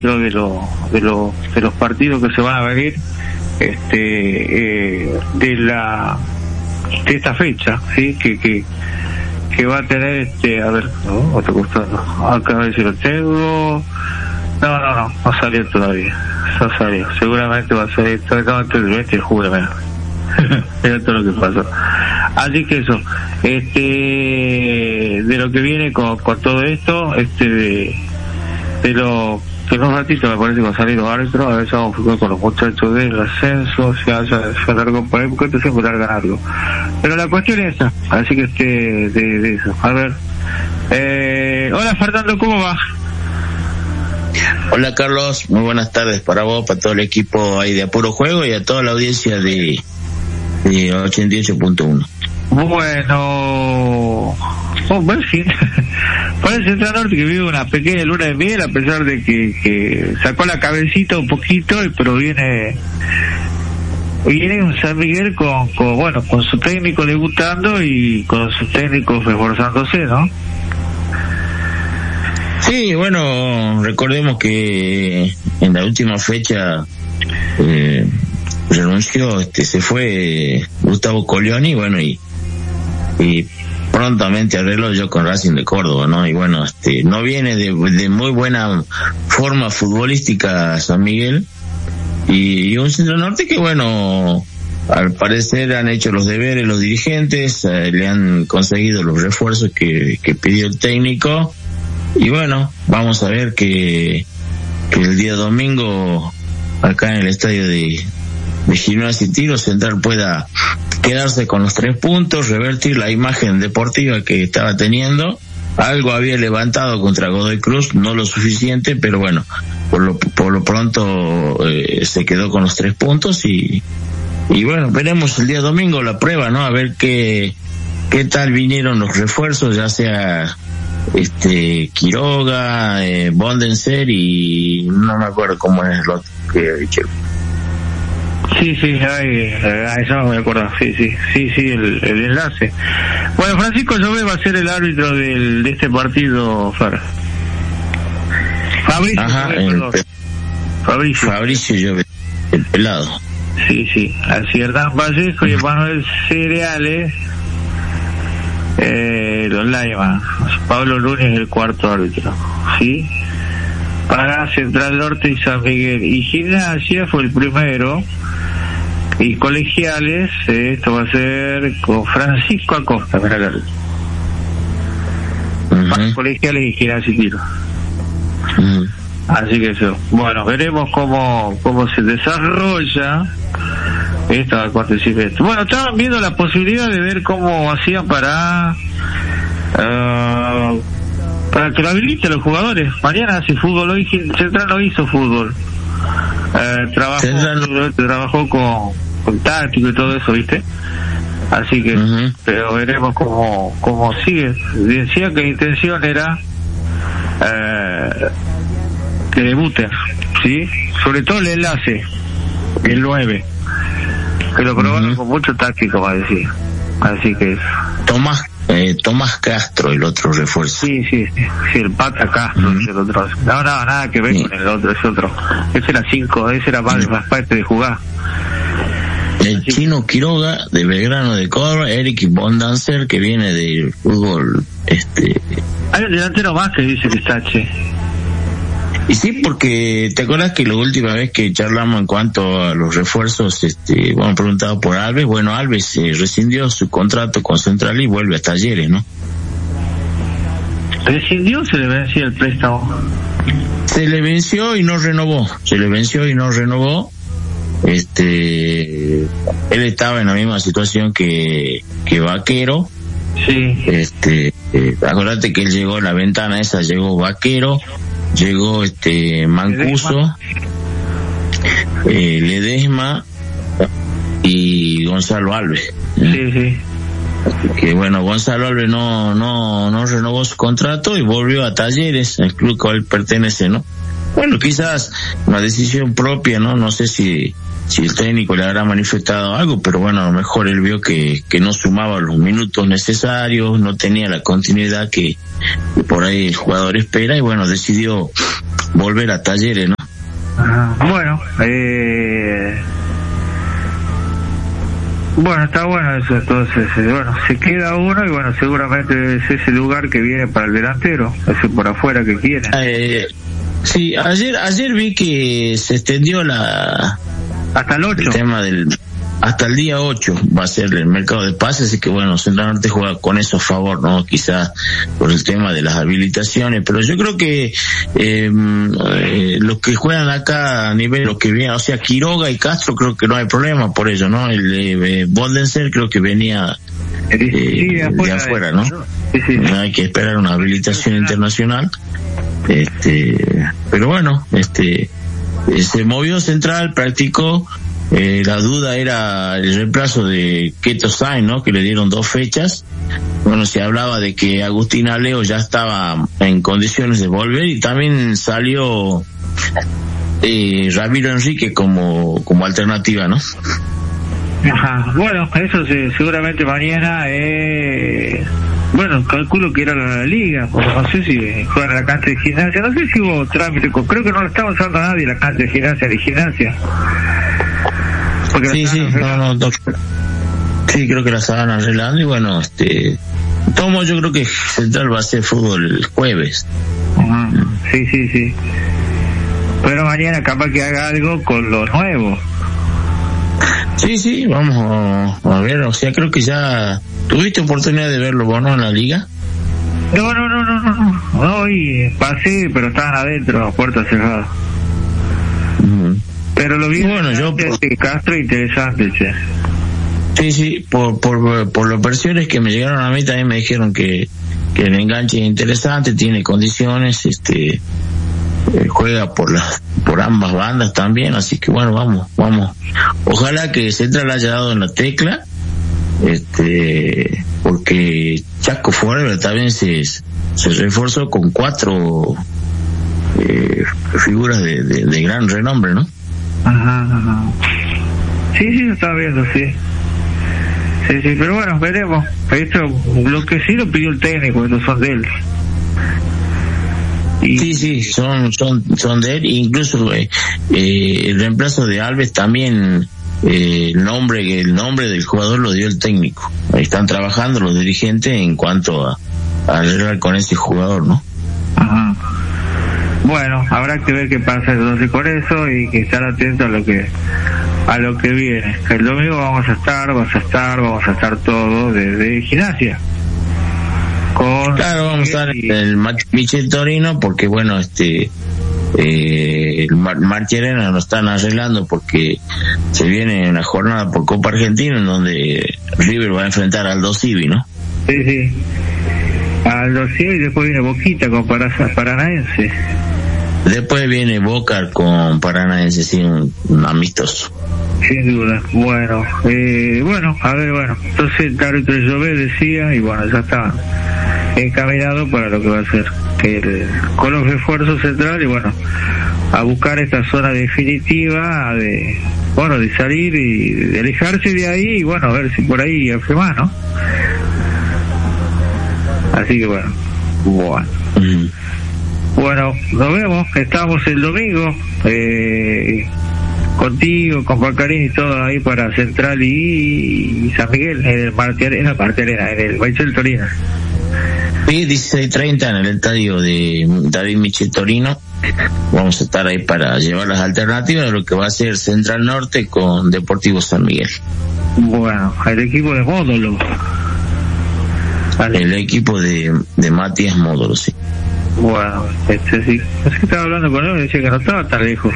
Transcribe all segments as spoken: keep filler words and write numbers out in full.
árbitro de los de los de los partidos que se van a venir, este eh, de la de esta fecha, sí, que que que va a tener, este a ver, no, otro costado, acá a ver si lo tengo. No, no, no, no salió todavía. No salió. Seguramente va a salir todo antes del veinte de julio, mira. Mira todo lo que pasó. Así que eso, este, de lo que viene con, con todo esto, este, de, de lo, que en un ratito me parece que va a salir los árbitros, a ver si vamos a jugar con los muchachos del ascenso, si se, se alargó por ahí, porque esto siempre larga algo. Pero la cuestión es esa, así que este, de, de eso. A ver, eh, hola Fernando, ¿cómo va? Hola Carlos, muy buenas tardes para vos, para todo el equipo ahí de Apuro Juego y a toda la audiencia de, de ochenta y ocho punto uno. Bueno, oh, bueno, sí. Para el Central Norte que vive una pequeña luna de miel, a pesar de que, que sacó la cabecita un poquito, pero viene viene un San Miguel con, con bueno, con su técnico debutando y con sus técnicos reforzándose, ¿no? Sí, bueno, recordemos que en la última fecha eh, renunció, este, se fue Gustavo Colioni, bueno, y, y prontamente arregló yo con Racing de Córdoba, ¿no? Y bueno, este, no viene de, de muy buena forma futbolística San Miguel, y, y un Centro Norte que, bueno, al parecer han hecho los deberes los dirigentes, eh, le han conseguido los refuerzos que, que pidió el técnico. Y bueno, vamos a ver que, que el día domingo acá en el estadio de, de Gimnasia y Tiro Central pueda quedarse con los tres puntos, revertir la imagen deportiva que estaba teniendo. Algo había levantado contra Godoy Cruz, no lo suficiente, pero bueno, por lo, por lo pronto eh, se quedó con los tres puntos y, y bueno, veremos el día domingo la prueba, ¿no? A ver qué, qué tal vinieron los refuerzos, ya sea este Quiroga, eh, Bondenser y no me acuerdo cómo es lo que he dicho. Sí, sí, ay, a eso no me acuerdo, sí, sí, sí, sí, el, el enlace. Bueno, Francisco Llobé va a ser el árbitro del, de este partido, Fer. Fabricio, Ajá, Llobé, el, pe- Fabricio. Fabricio Llobé, el pelado. Sí, sí, así Hernán Vallejo y Emanuel Cereales, eh, los Laima. Pablo Núñez el cuarto árbitro, ¿sí? Para Central Norte y San Miguel. Y Gimnasia fue el primero. Y Colegiales, eh, esto va a ser con Francisco Acosta, mira acá. Uh-huh. Colegiales y Gimnasia y Tiro. Uh-huh. Así que eso. Bueno, veremos cómo, cómo se desarrolla esta acontecimiento. Bueno, estaban viendo la posibilidad de ver cómo hacían para uh, para que lo habiliten los jugadores. Mañana hace fútbol, hoy Central no hizo fútbol. Uh, trabajó, Central. trabajó con, con táctico y todo eso, ¿viste? Así que, uh-huh. pero veremos cómo, cómo sigue. Decía que la intención era uh, que debuten, ¿sí? Sobre todo el enlace, el nueve. Que lo probaron uh-huh. con mucho táctico, va a decir. Así que Tomás eh, Tomás Castro, el otro refuerzo. Sí, sí, sí, sí el Pata Castro, uh-huh. el otro. No, no, nada que ver sí. con el otro, ese otro. Ese era cinco, ese era más, uh-huh. más parte de jugar. El Así Chino que... Quiroga, de Belgrano de Córdoba, Eric Bondancer, que viene del fútbol, este... Hay un delantero más que dice que está, che. Y sí, porque te acuerdas que la última vez que charlamos en cuanto a los refuerzos, este, bueno, preguntado por Alves, bueno, Alves eh, rescindió su contrato con Central y vuelve a Talleres, ¿no? ¿Rescindió o se le venció el préstamo? Se le venció y no renovó, se le venció y no renovó. Este, él estaba en la misma situación que, que Vaquero. Sí. Este, eh, acuérdate que él llegó a la ventana esa, llegó Vaquero, llegó este Mancuso, eh, Ledesma y Gonzalo Alves. Sí, sí. Que bueno, Gonzalo Alves no, no, no renovó su contrato y volvió a Talleres, el club al cual pertenece, ¿no? Bueno, quizás una decisión propia, ¿no? No sé si, si el técnico le habrá manifestado algo, pero bueno, a lo mejor él vio que, que no sumaba los minutos necesarios, no tenía la continuidad que, que por ahí el jugador espera y bueno, decidió volver a Talleres, ¿no? Bueno, eh, bueno, está bueno eso, entonces, eh, bueno, se queda uno y bueno, seguramente es ese lugar que viene para el delantero, ese por afuera que quiere. Eh, sí, ayer ayer vi que se extendió la hasta el ocho. El tema del hasta el día ocho va a ser el mercado de pases, así que bueno, Central Norte juega con eso a favor, ¿no? Quizás por el tema de las habilitaciones, pero yo creo que eh, eh, los que juegan acá a nivel, los que vienen, o sea, Quiroga y Castro, creo que no hay problema por ello, ¿no? El eh, Boldenser creo que venía eh, sí, de, afuera, de afuera, ¿no? Sí, sí. No hay que esperar una habilitación internacional, este, pero bueno, este, se movió Central, practicó. Eh, la duda era el reemplazo de Keto Sainz, ¿no? Que le dieron dos fechas. Bueno, se hablaba de que Agustín Aleo ya estaba en condiciones de volver y también salió eh, Ramiro Enrique como como alternativa, ¿no? Ajá. Bueno, eso sí, seguramente mañana. Eh... Bueno, calculo que era la, la liga, porque no sé si juegan a la cancha de Gimnasia, no sé si hubo trámite, creo que no lo estaba usando a nadie la cancha de Gimnasia de Gimnasia. Porque sí, sí, no, no, no, sí, creo que la estaban arreglando y bueno, este, tomo yo creo que Central va a hacer fútbol el jueves. Uh-huh. Sí, sí, sí. Pero mañana capaz que haga algo con lo nuevo. Sí, sí, vamos a, a ver, o sea, creo que ya tuviste oportunidad de verlo vos, ¿no? En la liga. No, no, no, no, no, no, hoy pasé, pero estaban adentro, puertas cerradas. Uh-huh. Pero lo vi bueno, yo por... Castro interesante, che. Sí, sí, por, por, por las versiones que me llegaron a mí también me dijeron que, que el enganche es interesante, tiene condiciones, este, eh, juega por las, por ambas bandas también, así que bueno, vamos, vamos. Ojalá que Central haya dado en la tecla, este, porque Chaco Forever también se, se reforzó con cuatro eh, figuras de, de, de gran renombre, ¿no? Ajá, ajá. Sí, sí, lo estaba viendo, sí. Sí, sí, pero bueno, veremos. Esto, lo que sí lo pidió el técnico, estos son de él. Y... Sí, sí, son, son, son de él, incluso eh, eh, el reemplazo de Alves también, eh, el nombre, el nombre del jugador lo dio el técnico. Ahí están trabajando los dirigentes en cuanto a, a arreglar con ese jugador, ¿no? Ajá. Bueno, habrá que ver qué pasa entonces con eso y que estar atento a lo que a lo que viene. El domingo vamos a estar, vamos a estar, vamos a estar todos desde Gimnasia. Con claro, vamos a estar en el Michel Torino porque bueno, este eh, el Mar- Marchi Arena lo están arreglando porque se viene una jornada por Copa Argentina en donde River va a enfrentar al Aldo Civi, ¿no? Sí, sí. Aldo Civi y después viene Boquita con Para- Paranaense. Después viene Boca con Paranaense, sí, un, un amistoso. Sin duda. Bueno, eh, bueno, a ver, bueno. Entonces el árbitro Llobet decía, y bueno, ya está encaminado para lo que va a ser el, con los refuerzos centrales, y bueno, a buscar esta zona definitiva de, bueno, de salir y de alejarse de ahí, y bueno, a ver si por ahí hace más, ¿no? Así que bueno, bueno. Mm. Bueno, nos vemos, estamos el domingo, eh, contigo, con Pacarín y todo ahí para Central y, y San Miguel, en el Marti Arena, Marti Arena, en el Michel Torino. Sí, dieciséis treinta en el estadio de David Michel Torino. Vamos a estar ahí para llevar las alternativas de lo que va a ser Central Norte con Deportivo San Miguel. Bueno, el equipo de Módulo. Vale. El equipo de, de Matías Módulo, sí. Bueno, este sí. Es que estaba hablando con él y decía que no estaba tan lejos.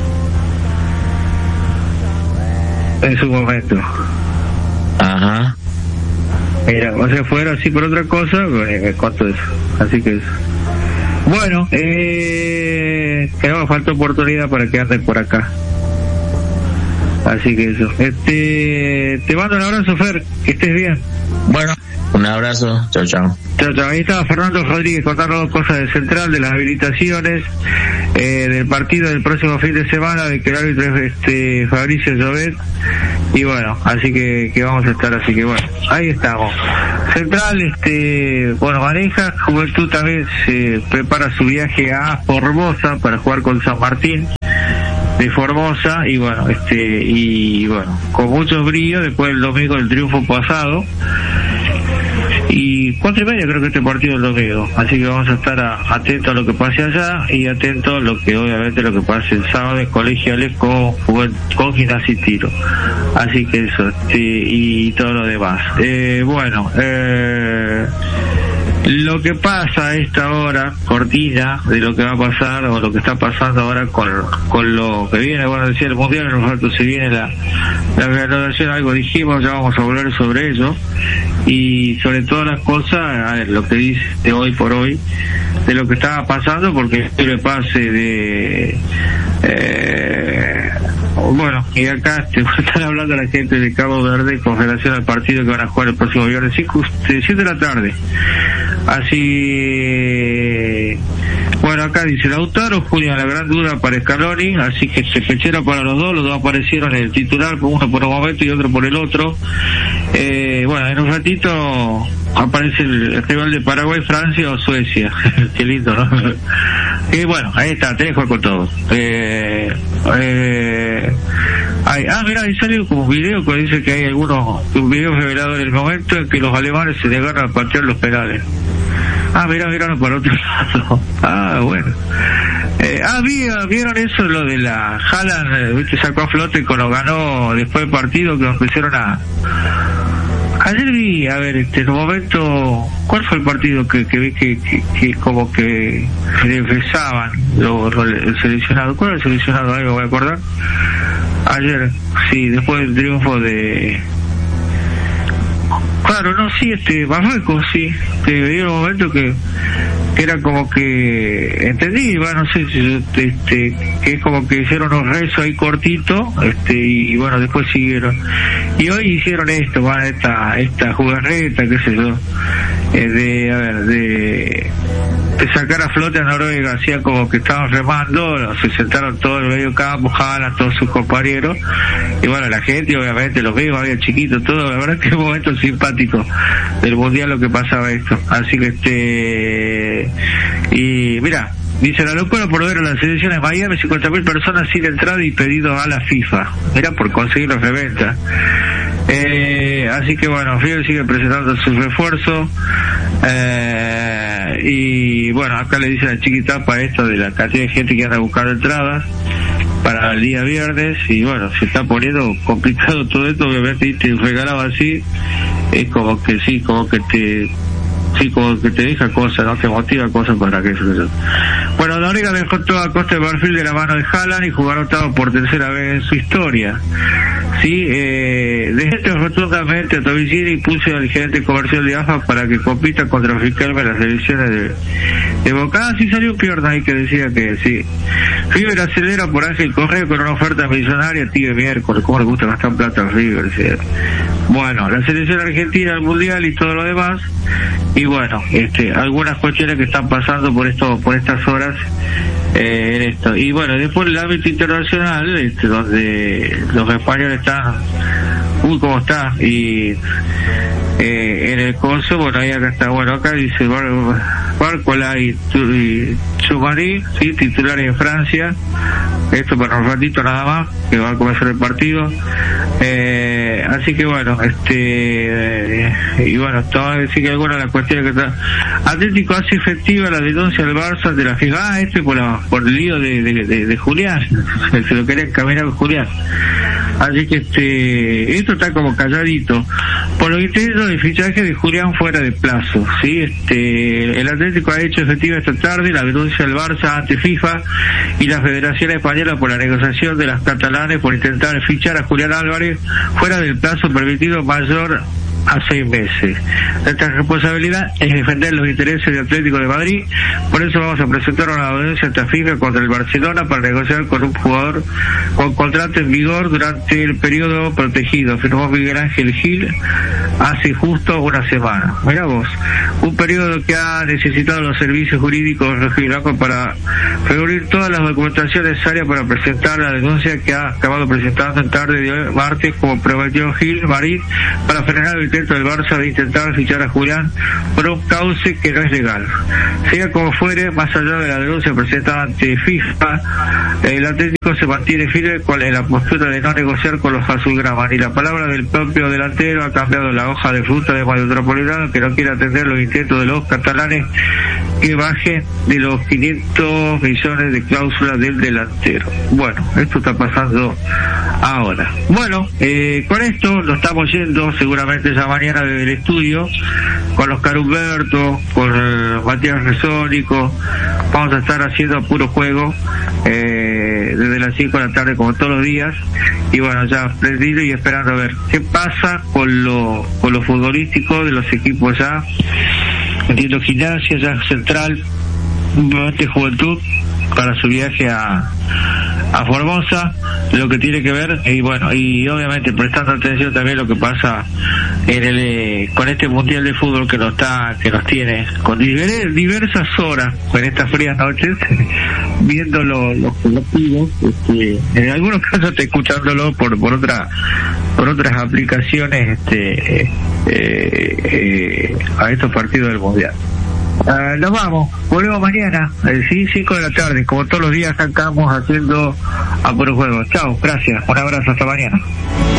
En su momento. Ajá. Mira, o sea, fuera así por otra cosa, pues, me cuento eso. Así que eso. Bueno, eh, que no me falta oportunidad para que anden por acá. Así que eso. Este, te mando un abrazo, Fer, que estés bien. Bueno, un abrazo, chao, chao. Chao, chao. Ahí estaba Fernando Rodríguez contando cosas de Central, de las habilitaciones, eh, del partido del próximo fin de semana, de que el árbitro es este, Fabricio Llobet. Y bueno, así que, que vamos a estar, así que bueno, ahí estamos. Central, este, bueno, maneja, Juventud también se prepara su viaje a Formosa para jugar con San Martín. de Formosa, y bueno, este, y bueno, con mucho brío después del domingo del triunfo pasado. Y cuatro y media creo que este partido el domingo, así que vamos a estar a, atentos a lo que pase allá y atentos a lo que obviamente lo que pase el sábado en colegiales con, con Gimnasia y Tiro, así que eso, este, y todo lo demás. Eh, bueno, eh, lo que pasa a esta hora, cortina de lo que va a pasar o lo que está pasando ahora con, con lo que viene, bueno, decía el Mundial, en un rato se viene la, la reanudación, algo dijimos, ya vamos a hablar sobre ello, y sobre todas las cosas, a ver, lo que dice de hoy por hoy, de lo que estaba pasando, porque el pase de... Eh, bueno, y acá te están hablando la gente de Cabo Verde con relación al partido que van a jugar el próximo viernes, siete de la tarde. Así, bueno, acá dice Lautaro, Julián, la gran duda para Scaloni, así que se fechera para los dos, los dos aparecieron en el titular, uno por un momento y otro por el otro. Eh, bueno, en un ratito aparece el, el rival de Paraguay, Francia o Suecia. Qué lindo, ¿no? Y bueno, ahí está, te dejo con todo. Eh, eh, hay, ah, mira, ahí salió como un video que dice que hay algunos, un video revelado en el momento en que los alemanes se negaron a patear los penales. Ah, mira, miraron para otro lado. Ah, bueno. Eh, ah, ¿vieron eso, lo de la Haaland, eh, viste, sacó a flote cuando ganó después del partido, que empezaron a... Ayer vi, a ver, este, en un momento, ¿cuál fue el partido que, que vi que, que, que como que regresaban los lo, el seleccionado? ¿Cuál era el seleccionado? Algo voy a acordar. Ayer, sí, después del triunfo de... Claro, no, sí, este, Marruecos, sí, que vi un momento que, que era como que, entendí, bueno, no sé si, este, que es como que hicieron unos rezos ahí cortitos, este, y bueno, después siguieron. Y hoy hicieron esto, bueno, esta, esta jugarreta, qué sé yo, eh, de, a ver, de, de sacar a flote a Noruega, hacía como que estaban remando, se sentaron todo el medio campo, Jalan, todos sus compañeros, y bueno, la gente, obviamente, los veo, había chiquitos, todo, la verdad que es un momento simpático del mundial lo que pasaba esto, así que este, y mira, dice la locura por ver a las selecciones de Miami, cincuenta mil personas sin entrada y pedido a la FIFA, mira, por conseguir la reventa. Eh, así que bueno, River sigue presentando sus refuerzos, eh, y bueno, acá le dice la chiquitapa esto de la cantidad de gente que anda buscando entradas para el día viernes, y bueno, se está poniendo complicado todo esto, obviamente, y te regalaba así, es como que sí, como que te... sí, como que te deja cosas, no te motiva cosas para que eso. Bueno, Noruega dejó toda Costa de Marfil de la mano de Haaland y jugaron octavo por tercera vez en su historia. Sí, eh, dejé rotundamente a Tobicini y puse al gerente comercial de A F A para que compita contra Riquelme en las elecciones de, de Boca. Ah, sí salió un pierna ahí que decía que sí. River acelera por Ángel Correa con una oferta millonaria, tío, miércoles, ¿cómo le gusta gastar plata a River? ¿Sí? Bueno, la selección argentina, el mundial y todo lo demás. Y bueno, este, algunas cuestiones que están pasando por esto, por estas horas, eh, en esto. Y bueno, después el ámbito internacional, este, donde los españoles están, uy, cómo está, y eh, en el coso, bueno, ahí acá está, bueno, acá dice Bar, Barcola y, y Chouamani, sí, titulares en Francia, esto para un ratito nada más, que va a comenzar el partido. Eh, así que bueno, este, eh, y bueno, todo decir que algunas de las cuestiones que está, Atlético hace efectiva la denuncia del Barça de la FIFA, ah, este por la, por el lío de, de, de, de Julián, se lo quería encaminar con Julián. Así que este, esto está como calladito. Por lo que entiendo, el fichaje de Julián fuera de plazo, sí, este, el Atlético ha hecho efectiva esta tarde la denuncia del Barça ante FIFA y la Federación Española por la negociación de las catalanes por intentar fichar a Julián Álvarez fuera del plazo permitido mayor a seis meses. Nuestra responsabilidad es defender los intereses del Atlético de Madrid, por eso vamos a presentar una denuncia ante FIFA contra el Barcelona para negociar con un jugador con contrato en vigor durante el periodo protegido, firmó Miguel Ángel Gil hace justo una semana. Mirá vos, un periodo que ha necesitado los servicios jurídicos rojiblancos para reunir todas las documentaciones necesarias para presentar la denuncia que ha acabado presentando en tarde de martes, como prometió Gil Marín, para frenar el intento del Barça de intentar fichar a Julián por un cauce que no es legal. Sea como fuere, más allá de la denuncia presentada ante FIFA, el Atlético se mantiene firme en la postura de no negociar con los azulgramas, y la palabra del propio delantero ha cambiado la hoja de fruta de Mario Metropolitano, que no quiere atender los intentos de los catalanes que bajen de los quinientos millones de cláusulas del delantero. Bueno, esto está pasando ahora. Bueno, eh, con esto lo estamos yendo seguramente ya mañana desde el estudio con Oscar Humberto, con eh, Matías Resónico. Vamos a estar haciendo puro juego eh, desde las cinco de la tarde como todos los días, y bueno, ya prendido y esperando a ver qué pasa con lo con lo futbolístico de los equipos. Ya entiendo Gimnasia, ya Central, de Juventud para su viaje a a Formosa, lo que tiene que ver, y bueno, y obviamente prestando atención también lo que pasa en el eh, con este mundial de fútbol que nos está que nos tiene con diver, diversas horas en estas frías noches viendo los los colectivos, este, en algunos casos te escuchándolo por por otra por otras aplicaciones, este eh, eh, a estos partidos del mundial. Uh, nos vamos, volvemos mañana, eh, sí, cinco de la tarde, como todos los días acá estamos haciendo a puro juego. Chao, gracias, un abrazo, hasta mañana.